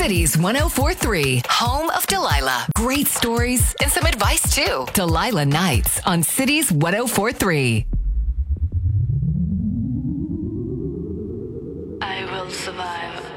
Cities 104.3, home of Delilah. Great stories and some advice too. Delilah Nights on Cities 104.3. I will survive.